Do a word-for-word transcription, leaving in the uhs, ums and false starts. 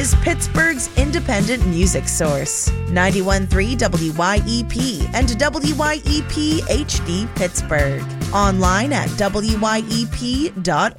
is Pittsburgh's independent music source. ninety-one point three W Y E P and W Y E P H D Pittsburgh. Online at W Y E P dot